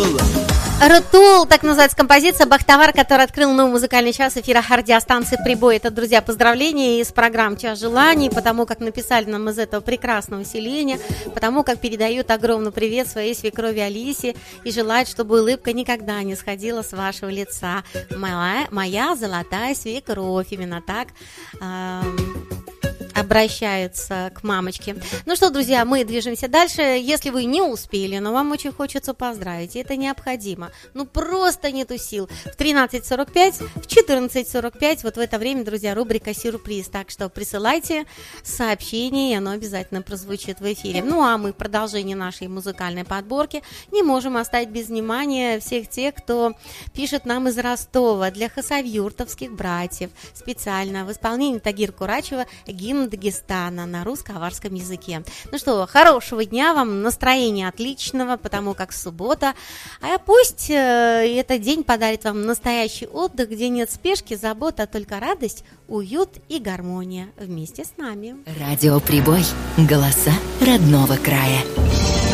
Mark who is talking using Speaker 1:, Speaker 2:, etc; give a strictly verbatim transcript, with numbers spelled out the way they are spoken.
Speaker 1: Рутул.
Speaker 2: Рутул, так называется композиция «Бахтавар», который открыл новый музыкальный час эфира радиостанции «Прибой». Это, друзья, поздравления из программ «Час желаний», потому как написали нам из этого прекрасного селения, потому как передают огромный привет своей свекрови Алисе и желают, чтобы улыбка никогда не сходила с вашего лица. Моя, моя золотая свекровь, именно так эм, обращаются к мамочке. Ну что, друзья, мы движемся дальше. Если вы не успели, но вам очень хочется поздравить, и это необходимо. Ну просто нету сил. В тринадцать сорок пять, в четырнадцать сорок пять, вот в это время, друзья, рубрика «Сюрприз». Так что присылайте сообщение, и оно обязательно прозвучит в эфире. Ну а мы в продолжении нашей музыкальной подборки не можем оставить без внимания всех тех, кто пишет нам из Ростова для хасавюртовских братьев. Специально в исполнении Тагир Курачева гимн Дагестана на русско-аварском языке. Ну что, хорошего дня вам, настроения отличного, потому как суббота. А пусть э, этот день подарит вам настоящий отдых, где нет спешки, забот, а только радость, уют и гармония вместе с нами.
Speaker 3: Радио Прибой. Голоса родного края.